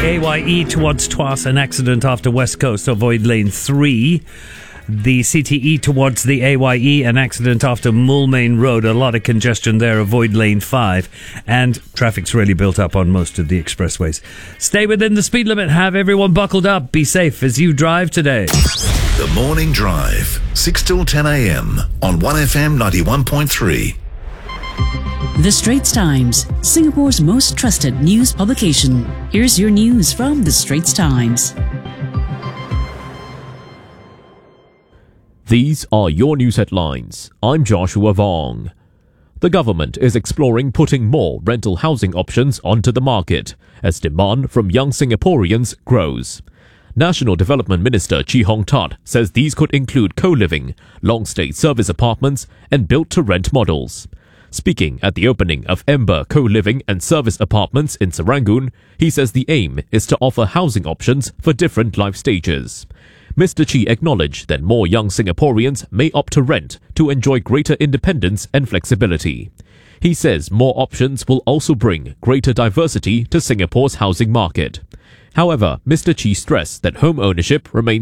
AYE towards Tuas, an accident off the west coast, avoid lane 3. The CTE towards the AYE, an accident off the Mulmain Road, a lot of congestion there, avoid lane 5. And traffic's really built up on most of the expressways. Stay within the speed limit, have everyone buckled up, be safe as you drive today. The Morning Drive, 6 till 10 a.m. on 1FM 91.3. The Straits Times, Singapore's most trusted news publication. Here's your news from The Straits Times. These are your news headlines. I'm Joshua Vong. The government is exploring putting more rental housing options onto the market as demand from young Singaporeans grows. National Development Minister Chee Hong Tat says these could include co-living, long-stay service apartments and built-to-rent models. Speaking at the opening of Ember Co-Living and Service Apartments in Serangoon, he says the aim is to offer housing options for different life stages. Mr. Chee acknowledged that more young Singaporeans may opt to rent to enjoy greater independence and flexibility. He says more options will also bring greater diversity to Singapore's housing market. However, Mr. Chee stressed that home ownership remains